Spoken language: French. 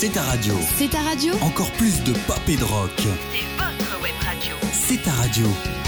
C'est ta radio. C'est ta radio. Encore plus de pop et de rock. C'est votre web radio. C'est ta radio.